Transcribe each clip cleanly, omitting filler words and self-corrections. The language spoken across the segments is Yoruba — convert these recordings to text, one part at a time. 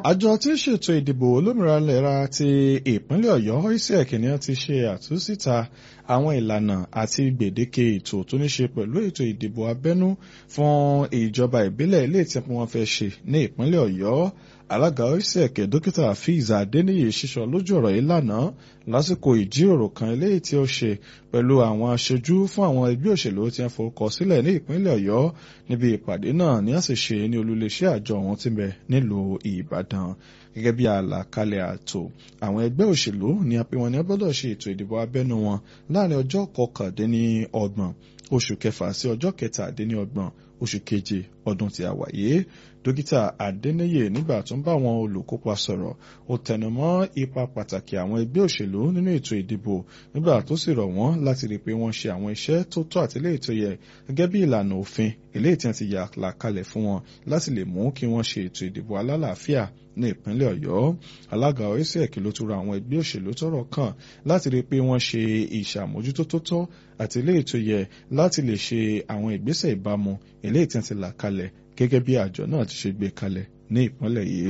Àjọ tí ń ṣètò ìdìbò olómìnira ti ìpínlẹ̀ Ọ̀yọ́ ISEC ni wọ́n ti ṣe àtúnṣíta àwọn ìlànà àti gbèdéke ètò tó ní ṣe pẹ̀lú ètò ìdìbò abẹ́nú fún ìjọba ìbílẹ̀ ilé tí wọ́n fẹ́ ṣe ní ìpínlẹ̀ Ọ̀yọ́. Alága ISEC Dókítà Hafiz Adéníyì sísọ lójú ọ̀rọ̀ yìí lánàá lásìkò ìjíròrò kan eléyìí tí ó ṣe pẹ̀lú àwọn aṣojú fún àwọn ẹgbẹ́ òṣèlú tí wọ́n forúkọ sílẹ̀ ní ìpínlẹ̀ Ọ̀yọ́. Níbi ìpàdé náà ni a sì ṣe ní olúléeṣẹ́ àjọ ọ̀hún tí ń bẹ nílùú Ìbàdàn. Gẹ́gẹ́ bí àlàkalẹ̀ ààtò àwọn ẹgbẹ́ òṣèlú ni a pè wọ́n ní gbọ́dọ̀ ṣe ètò ìdìbò abẹ́nú wọn láàrin ọjọ́ 29 oṣù kẹfà sí ọjọ́ 17 oṣù keje ọdún tí a wà yìí. Dókítà Adéníyì nígbà tó ń bá àwọn olùkópa sọ̀rọ̀ ó tẹnumọ́ ipa pàtàkì àwọn ẹgbẹ́ òṣèlú nínú ètò ìdìbò nígbà tó sì rọ̀ wọ́n láti rí i pé wọ́n ṣe àwọn iṣẹ́ tó tọ́ àti eléyìí tó yẹ gẹ́gẹ́ bí ìlànà òfin eléyìí tí wọ́n ti yà kalẹ̀ fún wọn láti lè mú kí wọ́n ṣe ètò ìdìbò alálàáfíà ní ìpínlẹ̀ Ọ̀yọ́. Alága ISEC ló tún ra àwọn ẹgbẹ́ òṣèlú tọ́rọ̀ kàn láti rí i pé wọ́n ṣe ìṣàmójútó tó tọ́ àti eléyìí tó yẹ láti lè ṣe àwọn ìgbésẹ̀ ìbámu eléyìí tí wọ́n ti là kalẹ̀ gẹ́gẹ́ bí àjọ náà ti ṣe gbé kalẹ̀ ní ìpínlẹ̀ yìí.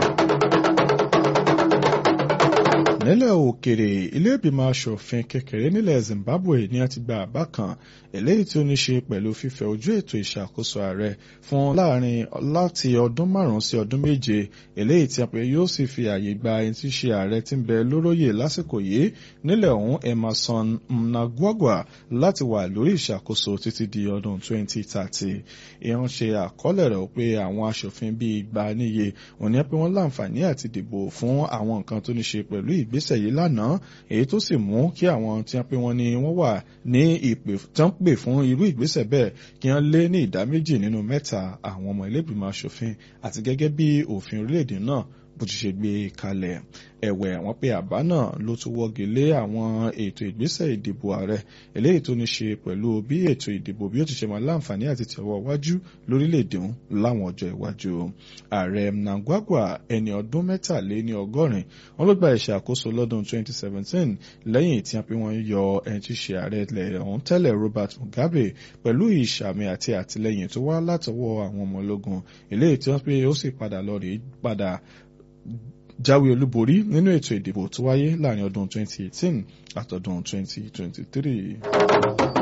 Nílẹ̀ òkèrè, ilé ìgbìmọ̀ aṣòfin kékeré nílẹ̀ Zimbabwe ni a ti gba àbá kan eléyìí tí ó ní ṣe pẹ̀lú fífẹ̀ ojú ètò ìṣàkóso ààrẹ fún láti ọdún 5 sí ọdún 7 eléyìí tí a pè yóò sì fi àyè gba ẹni tí í ṣe ààrẹ tí ń bẹ lóróyè lásìkò yìí nílẹ̀ ọ̀hún Emerson Mnangagwa láti wà lórí ìṣàkóso títí di ọdún 2030. Ìhàn ṣe àkọọ́lẹ̀ rẹ̀ pé àwọn aṣòfin bíi 200 níye òní pé wọ́n láǹfààní àti dìbò fún àwọn nǹkan tó ní ṣe pẹ̀lú ìgbésẹ̀ yìí lánàá, èyí tó sì mú kí àwọn tí wọ́n pé wọ́n ní wọ́n wà ní ìpè tán pè fún irú ìgbésẹ̀ bẹ́ẹ̀ kí wọ́n lé ní ìdá 2 nínú 3 àwọn ọmọ ilé ìgbìmọ̀ aṣòfin àti gẹ́gẹ́ bí òfin orílẹ̀-èdè náà bó ti ṣe gbé kalẹ̀. Ẹ̀wẹ̀ wọ́n pé àbá náà ló tún wọ́gi lé àwọn ètò ìgbésẹ̀ ìdìbò ààrẹ eléyìí tó ní ṣe pẹ̀lú bí ètò ìdìbò bí ó ti ṣe máa láǹfààní àti tẹ̀wọ́ wájú lórílẹ̀‐èdè ọ̀hún láwọn ọjọ́ iwájú. Ààrẹ Mnangagwa ẹni ọdún 83 wọn ló gba ìṣàkóso lọ́dún 2017 lẹ́yìn tí wọ́n yọ ẹni tí ṣe ààrẹ ilẹ̀ ọ̀hún tẹ́lẹ̀ Robert Mugabe pẹ̀lú ìṣàmì àti àtìlẹ́yìn tó wá látọwọ́ àwọn ọmọ ológun eléyìí tí wọ́n pé ó sì padà jáwé olúborí nínú ètò ìdìbò tó wáyé láàrin ọdún 2018 àtọdún 2023.